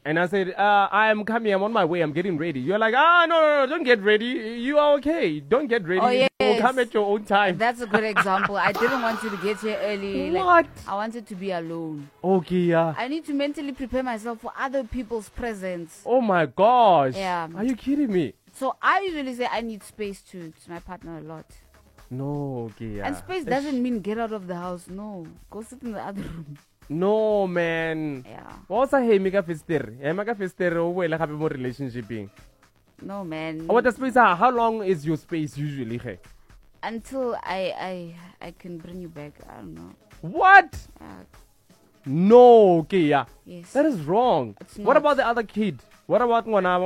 And I said, I am coming, I'm on my way, I'm getting ready. You're like, no, don't get ready. You are okay. Don't get ready. Oh, yes. You'll come at your own time. That's a good example. I didn't want you to get here early. What? Like, I wanted to be alone. Okay, yeah. I need to mentally prepare myself for other people's presence. Oh my gosh. Yeah. Are you kidding me? So I usually say I need space to my partner a lot. No, okay, yeah. And space doesn't mean get out of the house. No. Go sit in the other room. No, man. Yeah. What's a hey, mega fister? Hey, mega fister, we like have more relationshiping. No, man. What the space? How long is your space usually? Hey? Until I can bring you back. I don't know. What? No, okay, yeah. Yes. That is wrong. It's What not. about the other kid? What about wana?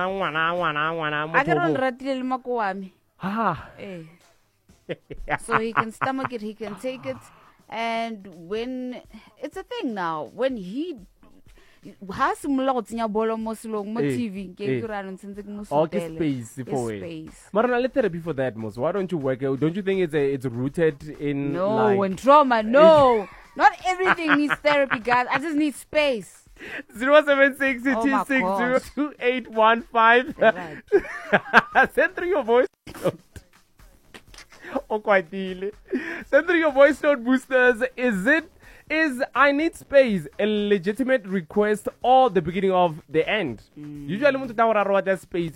I don't rattle makwami. Ah. Eh. So he can stomach it, he can take it. And when it's a thing now, when he has some lots in your bolo mosulong mo TV, Okay, space for it. Space. Marana, let therapy for that, Mos. Why don't you work? Don't you think it's rooted in No, in trauma, no. Not everything needs therapy, guys. I just need space. 076 Oh my gosh. 2815. Right. Send through your voice note. Oh, quite deal. Send through your voice note, boosters. Is I need space a legitimate request or the beginning of the end? Usually, when you want that space,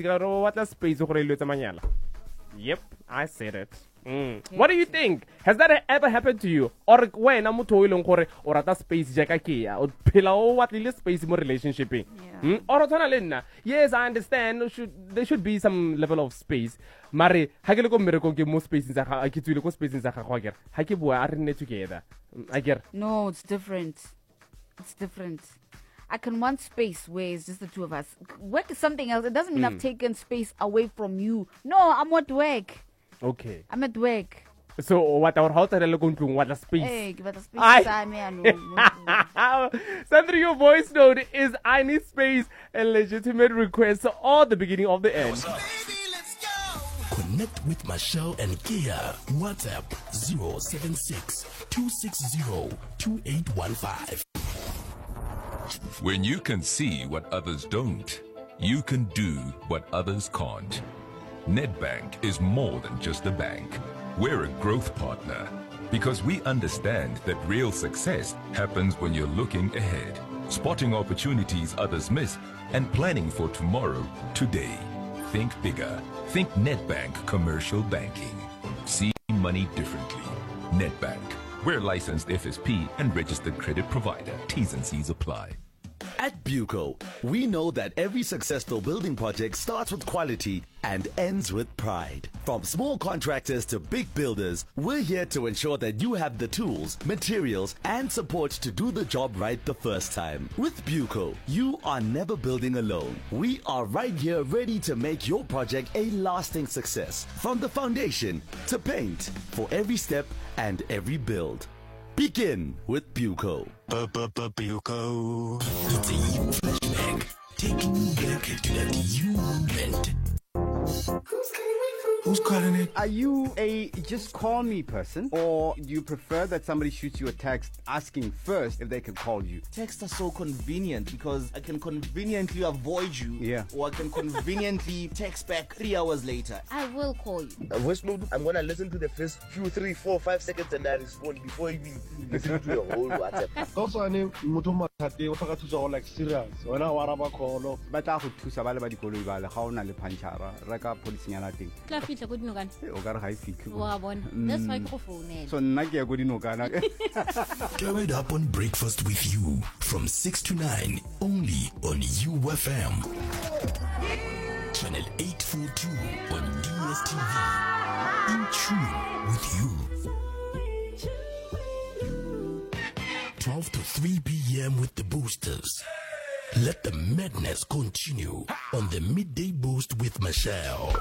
Yep, I said it. What do you think? Has that ever happened to you? Or when I'm toiling or at that space jackakia or pillow what little space in more relationship? Or yes, I understand. There should be some level of space. Mari, Hageloko miracle give more space in Zaha, I get to look space in Zaha Hager. Hakibu are in together. I get. No, it's different. It's different. I can want space where it's just the two of us. Work is something else. It doesn't mean I've taken space away from you. No, I'm at work. Okay. I'm at work. So what our house are looking to what a space. Hey, give it a space. Send through your voice note is I need space a legitimate request or the beginning of the end. Connect with Michelle and Kia. WhatsApp 076 260 2815. When you can see what others don't, you can do what others can't. Nedbank is more than just a bank. We're a growth partner because we understand that real success happens when you're looking ahead, spotting opportunities others miss, and planning for tomorrow today. Think bigger. Think Nedbank Commercial Banking. See money differently. Nedbank. We're licensed FSP and registered credit provider. T's and C's apply. At Buco, we know that every successful building project starts with quality and ends with pride. From small contractors to big builders, we're here to ensure that you have the tools, materials, and support to do the job right the first time. With Buco, you are never building alone. We are right here ready to make your project a lasting success. From the foundation to paint, for every step and every build. Begin with Buco. Buco. It's a you flashback. Taking you back to that you moment. Who's calling it? Are you a just call me person, or do you prefer that somebody shoots you a text asking first if they can call you? Texts are so convenient because I can conveniently avoid you, or I can conveniently text back 3 hours later. I will call you. Voice note, I'm gonna listen to the first few 3, 4, 5 seconds and I respond before even listen to your whole WhatsApp. Also, I know like serious. When I waraba call, But I would choose a valid dikoloi vale, how na le panchara, raka police thing. Fitla go dinokan o ka re ga e fitlhe wa bona that's why go phone so nna ke ya go dinokana. Carried up on breakfast with you from 6 to 9 only on UFM channel 842 on DSTV. In tune with you. 12 to 3 p.m. with the boosters. Let the madness continue on the midday boost with Michelle.